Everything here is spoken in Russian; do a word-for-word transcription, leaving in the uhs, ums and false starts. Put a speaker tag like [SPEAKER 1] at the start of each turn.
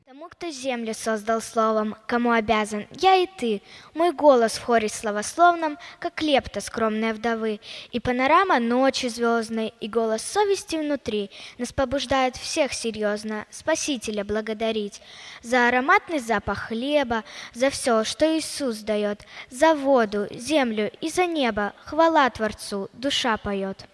[SPEAKER 1] Тому, кто землю создал словом, кому обязан я и ты, мой голос в хоре славословном, как лепта скромной вдовы, и панорама ночи звездной, и голос совести внутри нас побуждают всех серьезно Спасителя благодарить за ароматный запах хлеба, за все, что Иисус дает, за воду, землю и за небо, хвала Творцу, душа поет.